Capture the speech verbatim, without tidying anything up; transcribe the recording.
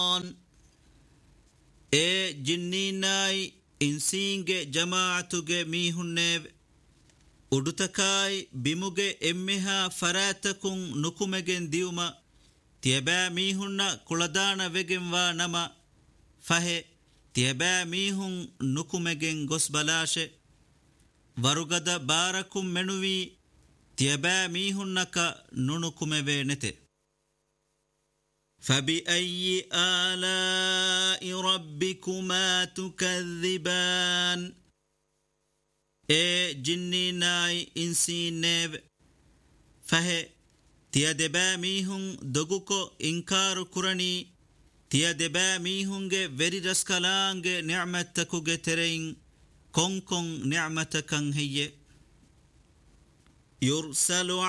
e jinninai insinge jamaatuge mihunnev udutakai bimuge emmeha faratakun nukumegen diuma tieba mihunna kuladana vegenwa nama fahe tieba mihun nukumegen gosbalashe warugada barakum menuvi tieba mihunnaka nunukumeve nete فبأي آلاء ربكما تكذبان اي جنيناي انسي نيف فهي تيادبا ميهن دقوكو انكار كراني تيادبا ميهنگه وري رسكالانگه نعمتكوگه ترين كون كون نعمتكن هي يرسل